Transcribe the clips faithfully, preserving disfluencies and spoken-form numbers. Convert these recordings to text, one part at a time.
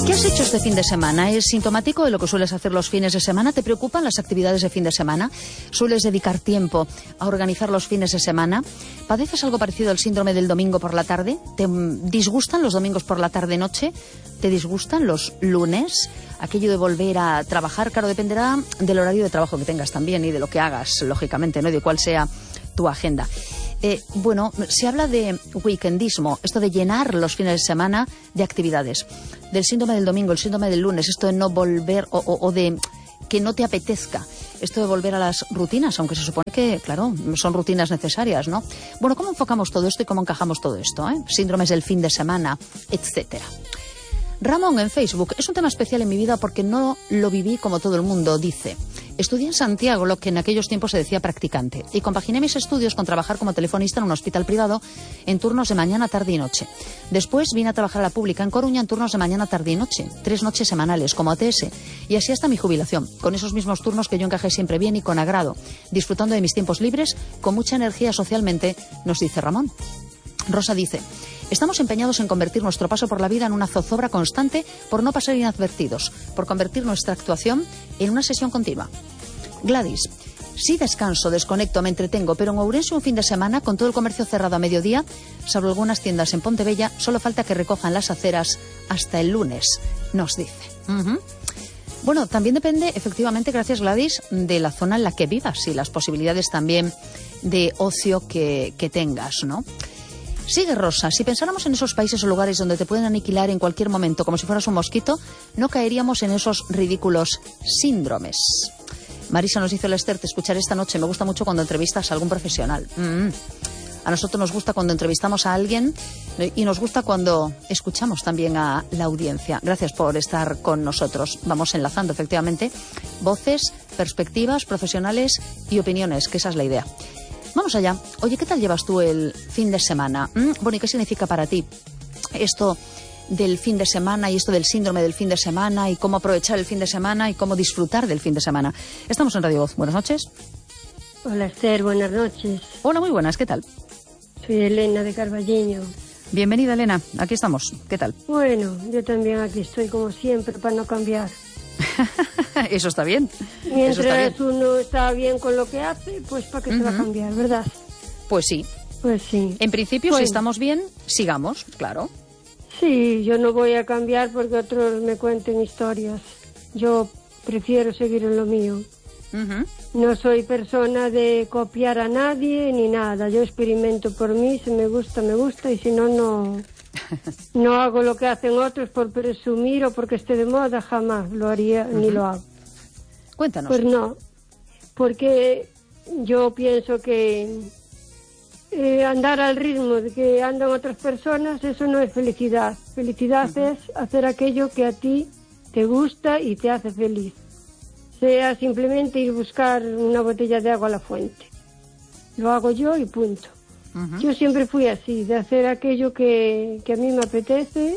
¿Qué has hecho este fin de semana? ¿Es sintomático de lo que sueles hacer los fines de semana? ¿Te preocupan las actividades de fin de semana? ¿Sueles dedicar tiempo a organizar los fines de semana? ¿Padeces algo parecido al síndrome del domingo por la tarde? ¿Te disgustan los domingos por la tarde-noche? ¿Te disgustan los lunes? Aquello de volver a trabajar, claro, dependerá del horario de trabajo que tengas también y de lo que hagas, lógicamente, ¿no? Y de cuál sea tu agenda. Eh, bueno, se habla de weekendismo, esto de llenar los fines de semana de actividades. Del síndrome del domingo, el síndrome del lunes, esto de no volver o, o, o de que no te apetezca. Esto de volver a las rutinas, aunque se supone que, claro, son rutinas necesarias, ¿no? Bueno, ¿cómo enfocamos todo esto y cómo encajamos todo esto? ¿eh? Síndromes del fin de semana, etcétera. Ramón en Facebook, es un tema especial en mi vida porque no lo viví como todo el mundo dice. Estudié en Santiago, lo que en aquellos tiempos se decía practicante, y compaginé mis estudios con trabajar como telefonista en un hospital privado en turnos de mañana, tarde y noche. Después vine a trabajar a la pública en Coruña en turnos de mañana, tarde y noche, tres noches semanales como A T S, y así hasta mi jubilación, con esos mismos turnos que yo encajé siempre bien y con agrado, disfrutando de mis tiempos libres, con mucha energía socialmente, nos dice Ramón. Rosa dice: estamos empeñados en convertir nuestro paso por la vida en una zozobra constante por no pasar inadvertidos, por convertir nuestra actuación en una sesión continua. Gladys: sí descanso, desconecto, me entretengo, pero en Ourense un fin de semana, con todo el comercio cerrado a mediodía, salvo algunas tiendas en Pontebella, solo falta que recojan las aceras hasta el lunes, nos dice. Uh-huh. Bueno, también depende, efectivamente, gracias Gladys, de la zona en la que vivas y las posibilidades también de ocio que, que tengas, ¿no? Sigue Rosa, si pensáramos en esos países o lugares donde te pueden aniquilar en cualquier momento como si fueras un mosquito, no caeríamos en esos ridículos síndromes. Marisa nos dice: Lester, te escucharé esta noche, me gusta mucho cuando entrevistas a algún profesional. Mm. A nosotros nos gusta cuando entrevistamos a alguien y nos gusta cuando escuchamos también a la audiencia. Gracias por estar con nosotros. Vamos enlazando efectivamente voces, perspectivas, profesionales y opiniones, que esa es la idea. Vamos allá. Oye, ¿qué tal llevas tú el fin de semana? ¿Mm? Bueno, ¿y qué significa para ti esto del fin de semana y esto del síndrome del fin de semana y cómo aprovechar el fin de semana y cómo disfrutar del fin de semana? Estamos en Radio Voz. Buenas noches. Hola, Esther. Buenas noches. Hola, muy buenas. ¿Qué tal? Soy Elena de Carballiño. Bienvenida, Elena. Aquí estamos. ¿Qué tal? Bueno, yo también aquí estoy como siempre para no cambiar. Eso está bien. Mientras Eso está bien. uno está bien con lo que hace, pues ¿para qué uh-huh. se va a cambiar, verdad? Pues sí. Pues sí. En principio, bueno. si estamos bien, sigamos, claro. Sí, yo no voy a cambiar porque otros me cuenten historias. Yo prefiero seguir en lo mío. Uh-huh. No soy persona de copiar a nadie ni nada. Yo experimento por mí, si me gusta, me gusta, y si no, no... No hago lo que hacen otros por presumir o porque esté de moda, jamás lo haría, uh-huh. ni lo hago. Cuéntanos. Pues no, porque yo pienso que eh, andar al ritmo de que andan otras personas, eso no es felicidad. Felicidad uh-huh. es hacer aquello que a ti te gusta y te hace feliz. Sea simplemente ir a buscar una botella de agua a la fuente. Lo hago yo y punto. Uh-huh. Yo siempre fui así, de hacer aquello que, que a mí me apetece,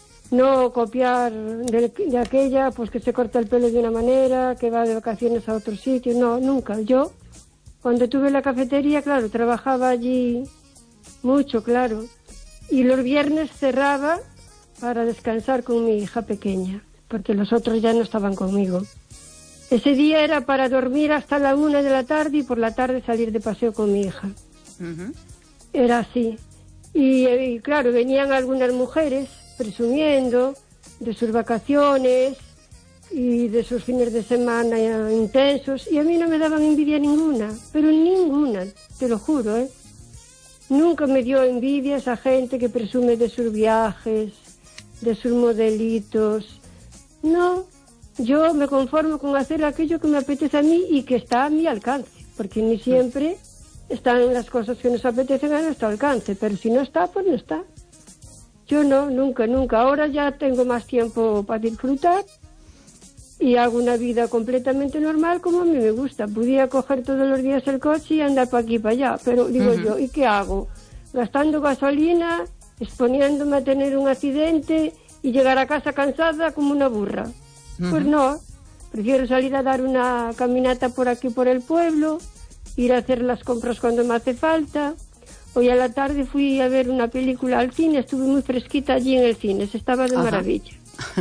no copiar de, de aquella pues que se corta el pelo de una manera, que va de vacaciones a otro sitio, no, nunca. Yo, cuando tuve la cafetería, claro, trabajaba allí mucho, claro, y los viernes cerraba para descansar con mi hija pequeña, porque los otros ya no estaban conmigo. Ese día era para dormir hasta la una de la tarde y por la tarde salir de paseo con mi hija. Uh-huh. Era así. Y, y claro, venían algunas mujeres presumiendo de sus vacaciones y de sus fines de semana intensos, y a mí no me daban envidia ninguna, pero ninguna, te lo juro, ¿eh? Nunca me dio envidia esa gente que presume de sus viajes, de sus modelitos. No, yo me conformo con hacer aquello que me apetece a mí y que está a mi alcance, porque ni siempre están las cosas que nos apetecen a nuestro alcance, pero si no está, pues no está. Yo no, nunca, nunca. Ahora ya tengo más tiempo para disfrutar y hago una vida completamente normal como a mí me gusta. Podía coger todos los días el coche y andar para aquí y para allá, pero digo uh-huh. yo, ¿y qué hago? Gastando gasolina, exponiéndome a tener un accidente y llegar a casa cansada como una burra. Uh-huh. Pues no, prefiero salir a dar una caminata por aquí por el pueblo, ir a hacer las compras cuando me hace falta, Hoy a la tarde fui a ver una película al cine, estuve muy fresquita allí en el cine, se estaba de Ajá. maravilla.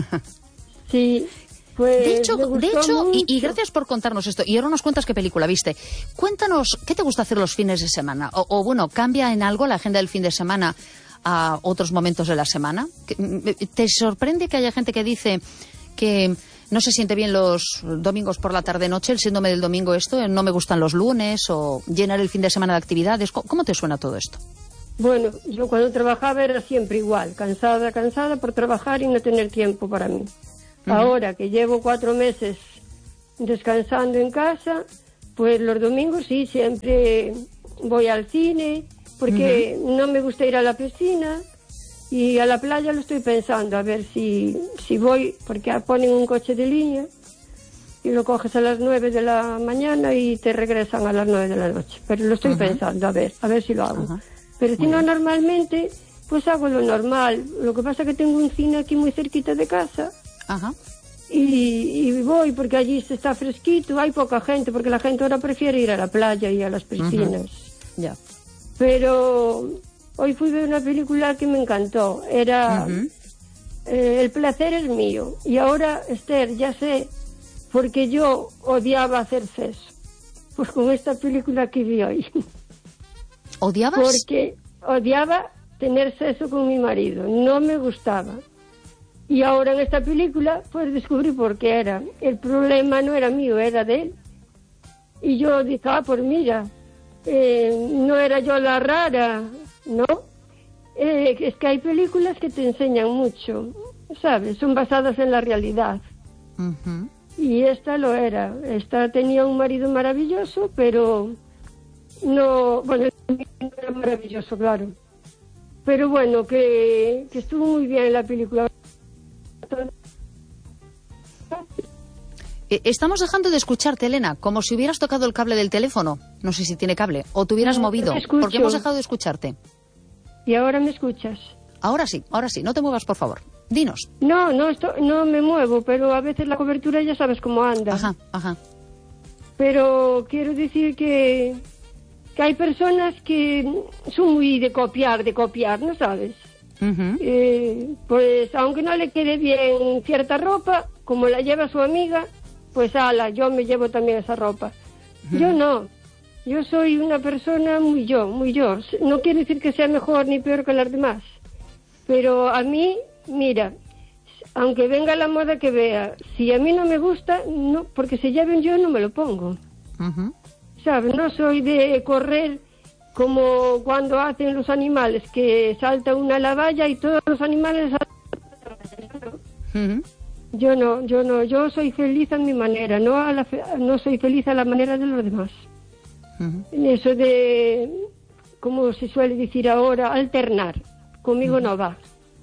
Sí, pues de hecho, me gustó de hecho mucho. Y, y gracias por contarnos esto. Y ahora nos cuentas qué película viste. Cuéntanos, ¿qué te gusta hacer los fines de semana? O, o bueno, ¿cambia en algo la agenda del fin de semana a otros momentos de la semana? ¿Te sorprende que haya gente que dice que no se siente bien los domingos por la tarde-noche, el síndrome del domingo esto, no me gustan los lunes, o llenar el fin de semana de actividades? ¿Cómo te suena todo esto? Bueno, yo cuando trabajaba era siempre igual, cansada, cansada por trabajar y no tener tiempo para mí. Uh-huh. Ahora que llevo cuatro meses descansando en casa, pues los domingos sí, siempre voy al cine, porque uh-huh. no me gusta ir a la piscina, y a la playa lo estoy pensando, a ver si, si voy, porque ponen un coche de línea y lo coges a las nueve de la mañana y te regresan a las nueve de la noche. Pero lo estoy uh-huh. pensando, a ver, a ver si lo hago. Uh-huh. Pero si no, normalmente, pues hago lo normal. Lo que pasa es que tengo un cine aquí muy cerquita de casa. Ajá. Y, y voy porque allí se está fresquito, hay poca gente, porque la gente ahora prefiere ir a la playa y a las piscinas. Uh-huh. Yeah. Pero hoy fui a ver una película que me encantó. Era uh-huh. eh, El placer es mío. Y ahora, Esther, ya sé, porque yo odiaba hacer sexo. Pues con esta película que vi hoy. ¿Odiabas? Porque odiaba tener sexo con mi marido, no me gustaba. Y ahora en esta película pues descubrí por qué era. El problema no era mío, era de él. Y yo dije, ah, pues mira, eh, no era yo la rara, ¿no? Eh, es que hay películas que te enseñan mucho, ¿sabes? Son basadas en la realidad. Uh-huh. Y esta lo era. Esta tenía un marido maravilloso, pero no, bueno, era maravilloso, claro. Pero bueno, que, que estuvo muy bien la película. Estamos dejando de escucharte, Elena, como si hubieras tocado el cable del teléfono. No sé si tiene cable. O te hubieras no, movido. Porque hemos dejado de escucharte. ¿Y ahora me escuchas? Ahora sí, ahora sí. No te muevas, por favor. Dinos. No, no, esto, no me muevo, pero a veces la cobertura ya sabes cómo anda. Ajá, ajá. Pero quiero decir que, que hay personas que son muy de copiar, de copiar, ¿no sabes? Uh-huh. Eh, pues aunque no le quede bien cierta ropa, como la lleva su amiga, pues ala, yo me llevo también esa ropa. Uh-huh. Yo no, yo soy una persona muy yo, muy yo. No quiere decir que sea mejor ni peor que las demás, pero a mí, mira, aunque venga la moda que vea, si a mí no me gusta, no, porque se lleven yo no me lo pongo. Uh-huh. ¿Sabes? No soy de correr como cuando hacen los animales, que salta una la valla y todos los animales saltan. Uh-huh. Yo no, yo no, yo soy feliz a mi manera, no a la fe, no soy feliz a la manera de los demás. Uh-huh. En eso de, como se suele decir ahora, alternar, conmigo uh-huh. no va,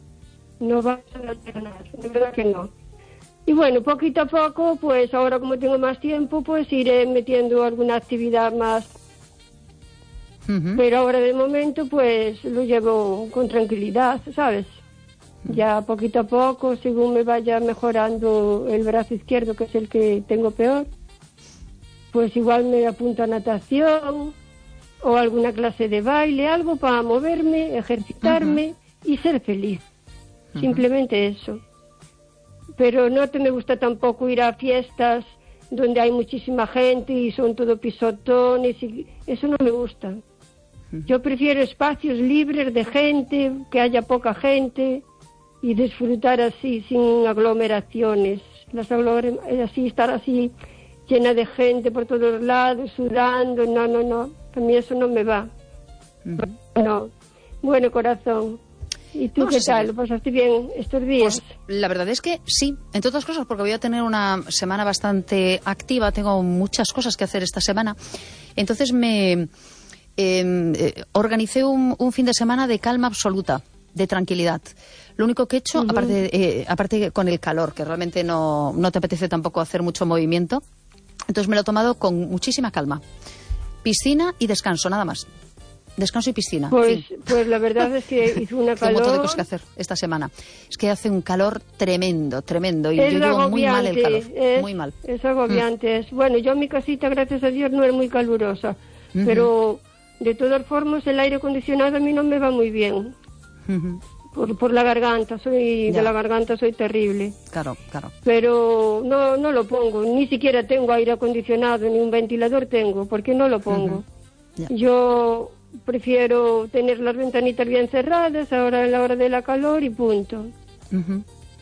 no va a alternar, de verdad que no. Y bueno, poquito a poco, pues ahora como tengo más tiempo, pues iré metiendo alguna actividad más. Uh-huh. Pero ahora de momento, pues lo llevo con tranquilidad, ¿sabes? Ya poquito a poco, según me vaya mejorando el brazo izquierdo, que es el que tengo peor, pues igual me apunto a natación o alguna clase de baile, algo para moverme, ejercitarme uh-huh. y ser feliz. Uh-huh. Simplemente eso. Pero no te me gusta tampoco ir a fiestas donde hay muchísima gente y son todo pisotones, y eso no me gusta. Uh-huh. Yo prefiero espacios libres de gente, que haya poca gente, y disfrutar así, sin aglomeraciones. Las aglomer- así, estar así, llena de gente por todos lados, sudando, no, no, no. A mí eso no me va. Uh-huh. No. Bueno, corazón. ¿Y tú Vamos qué tal? ¿Lo pasaste bien estos días? Pues la verdad es que sí, entre otras cosas, porque voy a tener una semana bastante activa. Tengo muchas cosas que hacer esta semana. Entonces me eh, eh, organicé un, un fin de semana de calma absoluta, de tranquilidad. Lo único que he hecho, uh-huh. aparte, eh, aparte con el calor, que realmente no, no te apetece tampoco hacer mucho movimiento, entonces me lo he tomado con muchísima calma. Piscina y descanso, nada más. Descanso y piscina. Pues, fin. Pues la verdad es que hizo una calor. Tengo un montón de cosas que hacer esta semana. Es que hace un calor tremendo, tremendo. Y es yo llevo muy mal el calor. Es, muy mal. Es agobiante. Mm. Es, bueno, yo mi casita, gracias a Dios, no es muy calurosa. Uh-huh. Pero De todas formas, el aire acondicionado a mí no me va muy bien. Uh-huh. Por, por la garganta, soy Ya. de la garganta soy terrible. Claro, claro. Pero no no lo pongo, ni siquiera tengo aire acondicionado, ni un ventilador tengo, porque no lo pongo. Uh-huh. Ya. Yo prefiero tener las ventanitas bien cerradas, ahora en la hora de la calor y punto. Uh-huh.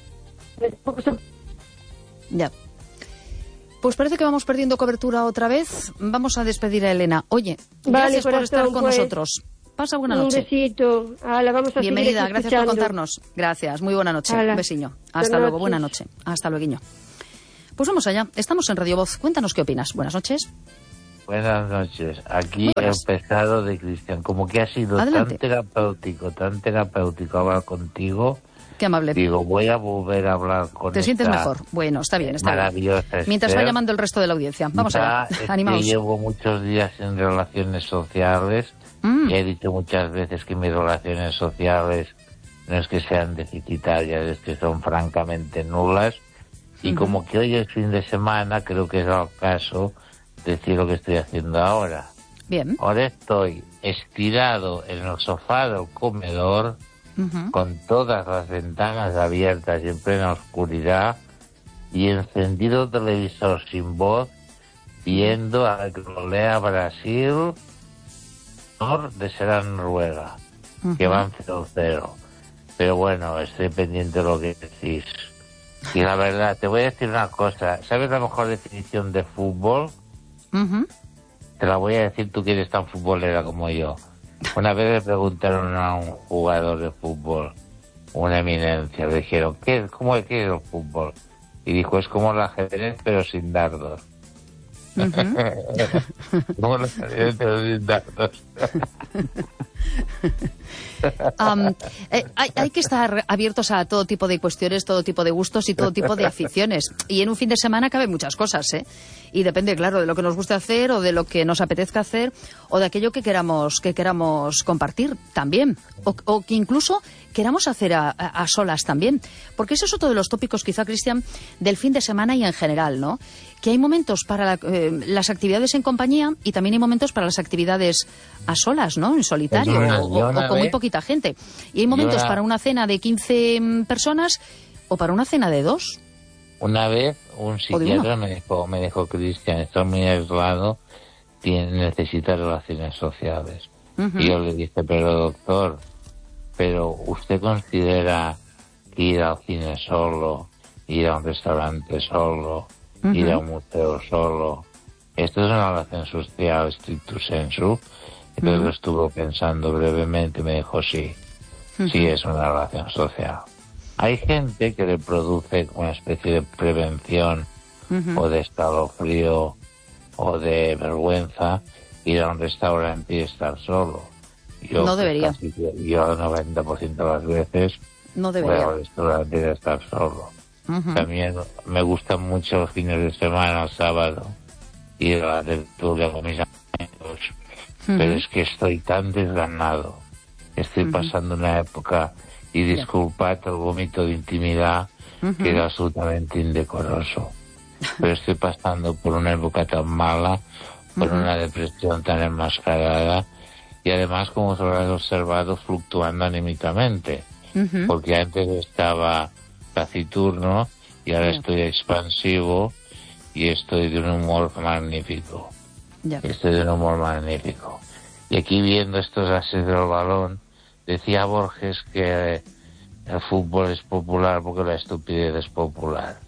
Ya. Pues parece que vamos perdiendo cobertura otra vez. Vamos a despedir a Elena. Oye, Vale, gracias por corazón, estar con pues, nosotros. Pasa buena un noche. besito. Ala, vamos a Bienvenida, seguir gracias por escuchando. contarnos. Gracias, muy buena noche. Hala. Un besiño. Hasta Buenas luego, noches. buena noche. Hasta luego. Pues vamos allá. Estamos en Radio Voz. Cuéntanos qué opinas. Buenas noches. Buenas noches. Aquí Muy he buenas. empezado de Cristian. Como que ha sido Adelante. tan terapéutico, tan terapéutico hablar contigo. Qué amable. Digo, voy a volver a hablar con ¿Te sientes esta mejor? Bueno, está bien, está bien. maravillosa Mientras va Esther. llamando el resto de la audiencia. Vamos Ya, allá. es que Animaos. llevo muchos días en relaciones sociales. Mm. Y he dicho muchas veces que mis relaciones sociales no es que sean deficitarias, es que son francamente nulas. Y Ujú. como que hoy es fin de semana, creo que es el caso de decir lo que estoy haciendo ahora. Bien. Ahora estoy estirado en el sofá del comedor, Ujú. con todas las ventanas abiertas y en plena oscuridad, y encendido el televisor sin voz, viendo a que lo lea Brasil de será Noruega, Ujú. que van cero cero. Pero bueno, estoy pendiente de lo que decís. Y la verdad, te voy a decir una cosa. ¿Sabes la mejor definición de fútbol? Ujú. Te la voy a decir tú que eres tan futbolera como yo. Una vez le preguntaron a un jugador de fútbol, una eminencia, le dijeron, ¿qué, ¿cómo es que es el fútbol? Y dijo, es como el ajedrez pero sin dardos. Ujú. Como el ajedrez pero sin dardos. Am, eh, hay, hay que estar abiertos a todo tipo de cuestiones, todo tipo de gustos y todo tipo de aficiones. Y en un fin de semana caben muchas cosas, ¿eh? Y depende, claro, de lo que nos guste hacer o de lo que nos apetezca hacer o de aquello que queramos que queramos compartir también. O, o que incluso queramos hacer a, a- a solas también. Porque ese es otro de los tópicos, quizá, Cristian, del fin de semana y en general, ¿no? Que hay momentos para la- eh, las actividades en compañía y también hay momentos para las actividades a solas, ¿no? En solitario Pues una- o, yo o- una o con muy vez- poquita gente. Y hay momentos una- para una cena de quince mm, personas o para una cena de dos. Una vez un O de psiquiatra uno. me dijo, me dijo, Cristian, está muy aislado, tiene, necesita relaciones sociales. Ujú. Y yo le dije, pero doctor, pero ¿usted considera que ir al cine solo, ir a un restaurante solo, Ujú. ir a un museo solo, esto es una relación social stricto sensu? Entonces lo estuvo pensando brevemente y me dijo, sí, sí es una relación social. Hay gente que le produce una especie de prevención Ujú. o de escalofrío o de vergüenza ir a un restaurante y estar solo. Yo, No debería. casi que- yo el noventa por ciento de las veces No voy debería. al restaurante y a estar solo. Ujú. También me gustan mucho los fines de semana, el sábado, ir a la tertulia con mis amigos. Ujú. Pero es que estoy tan desganado. Estoy pasando una época, y disculpad el vómito de intimidad, que era absolutamente indecoroso. Pero estoy pasando por una época tan mala, por una depresión tan enmascarada, y además, como se lo has observado, fluctuando anímicamente. Ujú. Porque antes estaba taciturno y ahora Ya. estoy expansivo y estoy de un humor magnífico. Ya. Estoy de un humor magnífico. Y aquí viendo estos ases del balón, decía Borges que el fútbol es popular porque la estupidez es popular.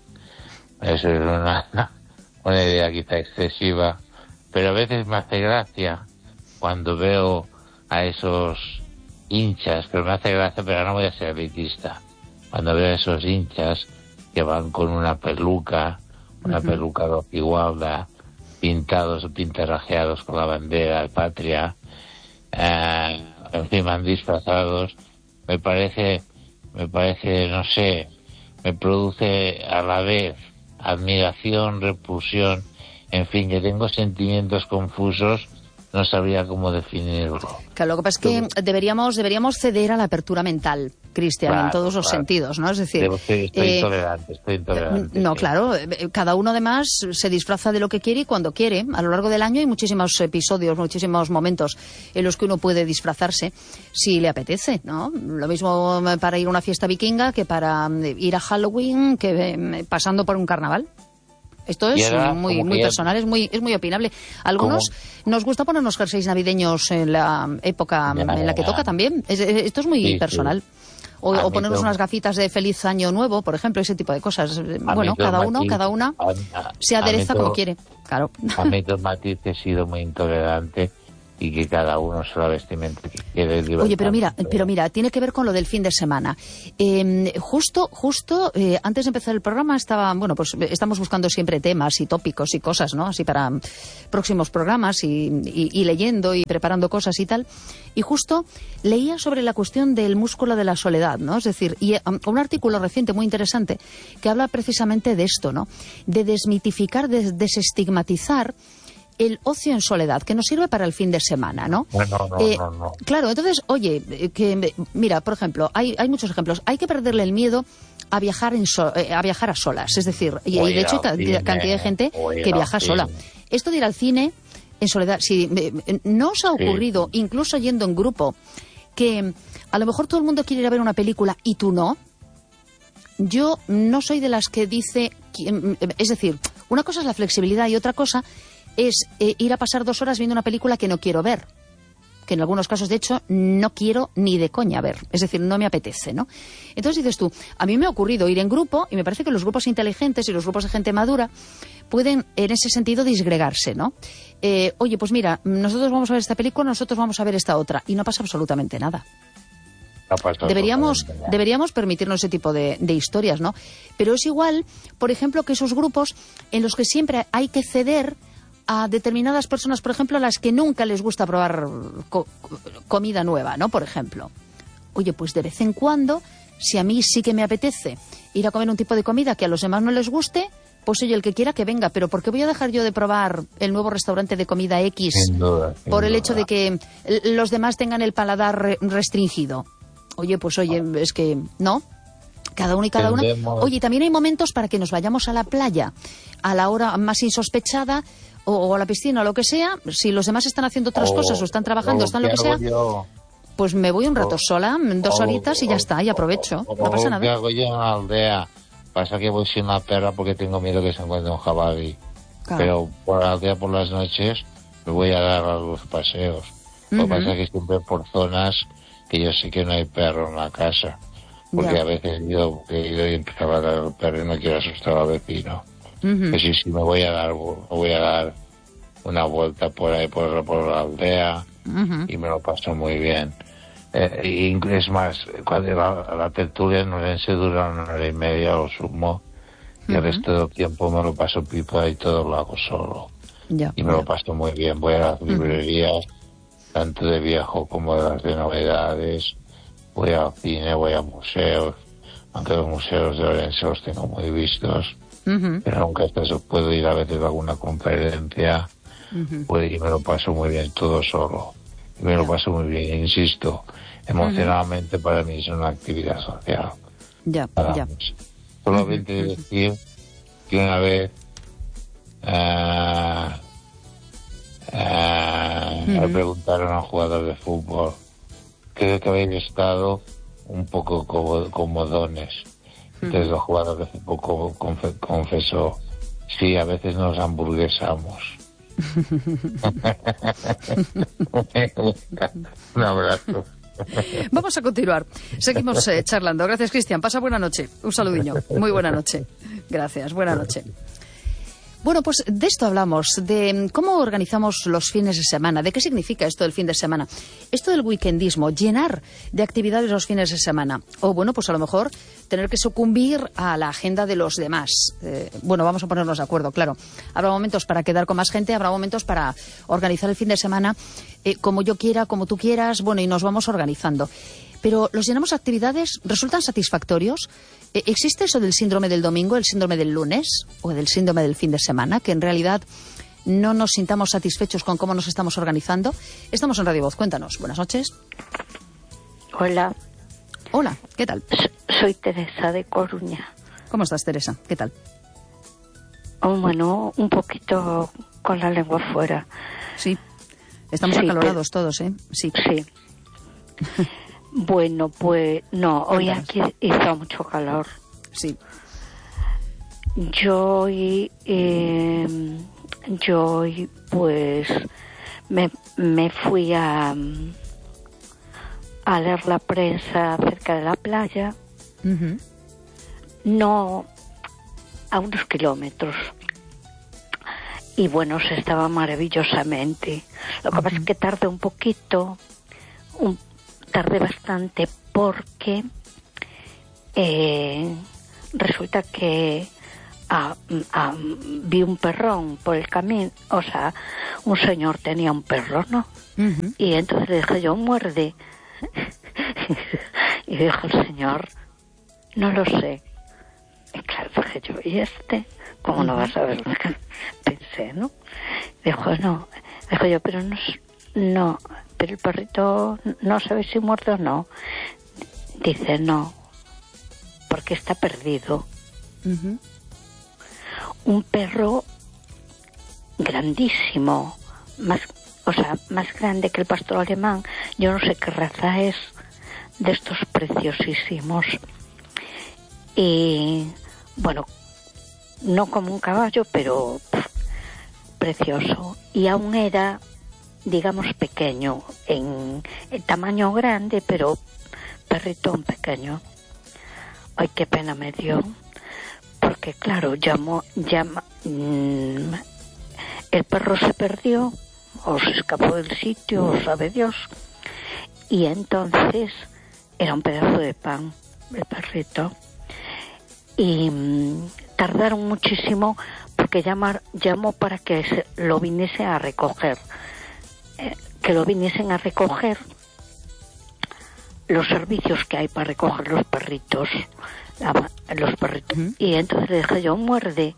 Eso es una, una idea quizá excesiva, pero a veces me hace gracia cuando veo a esos hinchas, pero me hace gracia, pero no voy a ser elitista, cuando veo a esos hinchas que van con una peluca, una peluca igualda, pintados o pintarrajeados con la bandera de patria, eh, en fin, van disfrazados, me parece, me parece, no sé, me produce a la vez admiración, repulsión, en fin, que tengo sentimientos confusos no sabría cómo definirlo. Claro, lo que pasa es que deberíamos, deberíamos ceder a la apertura mental, Cristian, claro, en todos los claro. sentidos, ¿no? Es decir... Estoy, estoy eh, intolerante, estoy intolerante. No, sí. claro, cada uno además se disfraza de lo que quiere y cuando quiere. A lo largo del año hay muchísimos episodios, muchísimos momentos en los que uno puede disfrazarse si le apetece, ¿no? Lo mismo para ir a una fiesta vikinga que para ir a Halloween, que pasando por un carnaval. Esto es era, muy muy personal, es muy es muy opinable. Algunos ¿Cómo? Nos gusta ponernos jerseys navideños en la época ya, en la que ya. toca también. Es, esto es muy sí, personal. Sí. O, o ponernos unas gafitas de feliz año nuevo, por ejemplo, ese tipo de cosas. A bueno, cada uno, matiz, cada una a, se adereza como quiere. Claro. A mí dos matiz he sido muy intolerante y que cada uno se la vestimenta que quiere. Oye, pero mira, pero mira, tiene que ver con lo del fin de semana. Eh, justo, justo eh, antes de empezar el programa estaba, bueno, pues estamos buscando siempre temas y tópicos y cosas, ¿no? Así para próximos programas y, y, y leyendo y preparando cosas y tal. Y justo leía sobre la cuestión del músculo de la soledad, ¿no? Es decir, y um, un artículo reciente muy interesante que habla precisamente de esto, ¿no? De desmitificar, de desestigmatizar el ocio en soledad, que nos sirve para el fin de semana, ¿no? No, no, no, eh, no, no. Claro, entonces, oye, que mira, por ejemplo, hay, hay muchos ejemplos. Hay que perderle el miedo a viajar en so, eh, a viajar a solas, es decir, y, y de hecho hay cine, cantidad de gente que viaja sola. Esto de ir al cine en soledad, si eh, no os ha ocurrido, sí. incluso yendo en grupo, que a lo mejor todo el mundo quiere ir a ver una película y tú no. Yo no soy de las que dice, es decir, una cosa es la flexibilidad y otra cosa es eh, ir a pasar dos horas viendo una película que no quiero ver, que en algunos casos, de hecho, no quiero ni de coña ver, es decir, no me apetece, ¿no? Entonces dices tú, a mí me ha ocurrido ir en grupo, y me parece que los grupos inteligentes y los grupos de gente madura pueden, en ese sentido, disgregarse, ¿no? Eh, oye, pues mira, nosotros vamos a ver esta película, nosotros vamos a ver esta otra, y no pasa absolutamente nada. No deberíamos, absolutamente deberíamos permitirnos ese tipo de, de historias, ¿no? Pero es igual, por ejemplo, que esos grupos en los que siempre hay que ceder a determinadas personas, por ejemplo, a las que nunca les gusta probar co comida nueva, ¿no? Por ejemplo. Oye, pues de vez en cuando, si a mí sí que me apetece ir a comer un tipo de comida que a los demás no les guste, pues oye, el que quiera que venga. Pero ¿por qué voy a dejar yo de probar el nuevo restaurante de comida X sin duda, sin por el duda. hecho de que los demás tengan el paladar re restringido? Oye, pues oye, es que no. Cada uno y cada una. Oye, también hay momentos para que nos vayamos a la playa a la hora más insospechada, o, o a la piscina o lo que sea. Si los demás están haciendo otras oh, cosas o están trabajando, o están lo que sea, yo? pues me voy un rato oh, sola, dos oh, horitas y ya está, y aprovecho. Oh, no pasa nada. ¿Qué hago yo en la aldea? Pasa que voy sin una perra porque tengo miedo que se encuentre un jabalí. Claro. Pero por la aldea por las noches me voy a dar a los paseos. Uh-huh. Lo que pasa es que siempre por zonas que yo sé que no hay perro en la casa. Porque ya. a veces yo he ido y empezaba a dar al perro y no quiero asustar al vecino. Uh-huh. Que si, si me voy a dar voy a dar una vuelta por ahí por, por la aldea uh-huh. y me lo paso muy bien. Eh, y es más, cuando la, la tertulia no se dura una hora y media o sumo, y uh-huh. el resto del tiempo me lo paso pipa y todo lo hago solo. Ya, y me ya. lo paso muy bien. Voy a las librerías, uh-huh. tanto de viejo como de las de novedades. Voy al cine, voy a museos, aunque los museos de Orense los tengo muy vistos. Uh-huh. Pero nunca eso puedo ir a veces a alguna conferencia, uh-huh. pues, y me lo paso muy bien todo solo. Y me yeah. lo paso muy bien, insisto, emocionalmente uh-huh. para mí es una actividad social. Ya, yeah, ya. Solamente uh-huh. decir que una vez uh, uh, uh-huh. le preguntaron a un jugador de fútbol, creo que habéis estado un poco comodones. Entonces los jugadores un poco confe confesó, sí, a veces nos hamburguesamos. Un abrazo. Vamos a continuar. Seguimos eh, charlando. Gracias, Cristian. Pasa buena noche. Un saludiño. Muy buena noche. Gracias. Buena noche. Bueno, pues de esto hablamos, de cómo organizamos los fines de semana, de qué significa esto del fin de semana, esto del weekendismo, llenar de actividades los fines de semana, o bueno, pues a lo mejor tener que sucumbir a la agenda de los demás. Eh, bueno, vamos a ponernos de acuerdo, claro. Habrá momentos para quedar con más gente, habrá momentos para organizar el fin de semana eh, como yo quiera, como tú quieras, bueno, y nos vamos organizando. Pero los llenamos de actividades, ¿resultan satisfactorios? ¿Existe eso del síndrome del domingo, el síndrome del lunes o del síndrome del fin de semana? Que en realidad no nos sintamos satisfechos con cómo nos estamos organizando. Estamos en Radio Voz, cuéntanos. Buenas noches. Hola. Hola, ¿qué tal? Soy Teresa de Coruña. ¿Cómo estás, Teresa? ¿Qué tal? Oh, bueno, un poquito con la lengua fuera. Sí, estamos sí, acalorados pero... todos, ¿eh? Sí. Sí. Bueno, pues no, hoy aquí hizo mucho calor. Sí. Yo hoy, eh, yo hoy pues me, me fui a, a leer la prensa cerca de la playa. Uh-huh. No, a unos kilómetros. Y bueno, se estaba maravillosamente. Lo que uh-huh. pasa es que tardé un poquito, un, tardé bastante porque eh, resulta que ah, ah, vi un perrón por el camino, o sea, un señor tenía un perro, ¿no? Uh-huh. Y entonces le dije yo, muerde. Y dijo el señor, no lo sé. Y claro, dije yo, ¿y este? ¿Cómo no vas a ver? Pensé, ¿no? Dijo, no. Dijo yo, pero no, no, pero el perrito no sabe si muerde o no. Dice, no, porque está perdido. Uh-huh. Un perro grandísimo, más, o sea, más grande que el pastor alemán. Yo no sé qué raza es, de estos preciosísimos. Y bueno, no como un caballo, pero pff, precioso. Y aún era, digamos, pequeño, en, en tamaño grande, pero perritón pequeño. Ay, qué pena me dio, porque claro, llamó, llama, mmm, el perro se perdió, o se escapó del sitio, o sabe Dios, y entonces era un pedazo de pan, el perrito. Y mmm, tardaron muchísimo porque llamar, llamó para que se, lo viniese a recoger, eh, que lo viniesen a recoger los servicios que hay para recoger los perritos, la, los perritos. Uh-huh. Y entonces le dije yo, muerde.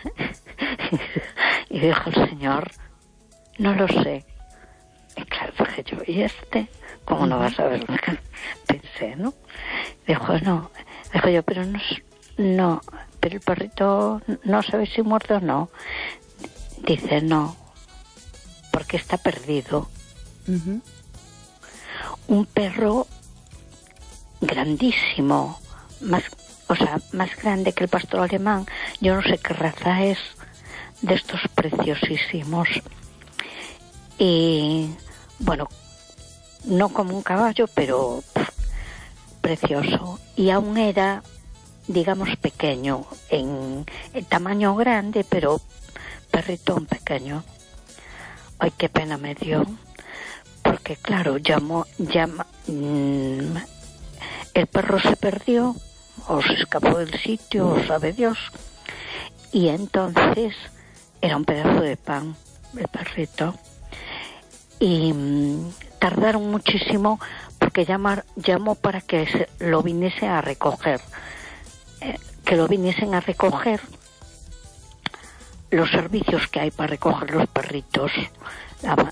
Y dijo el señor, no lo sé. Y claro, dije yo, ¿y este? ¿Cómo uh-huh. no vas a ver? Pensé, ¿no? Dijo, no. Dijo yo, pero no, no, pero el perrito no sabe si muerde o no. Dice, no, porque está perdido. Uh-huh. Un perro grandísimo, más, o sea, más grande que el pastor alemán. Yo no sé qué raza es, de estos preciosísimos. Y bueno, no como un caballo, pero pff, precioso. Y aún era, digamos, pequeño, en, en tamaño grande, pero perritón pequeño. Ay, qué pena me dio, porque claro, llamó, llama, mmm, el perro se perdió, o se escapó del sitio, o sabe Dios, y entonces era un pedazo de pan, el perrito. Y mmm, tardaron muchísimo porque llamar, llamó para que se, lo viniese a recoger, eh, que lo viniesen a recoger los servicios que hay para recoger los perritos, la,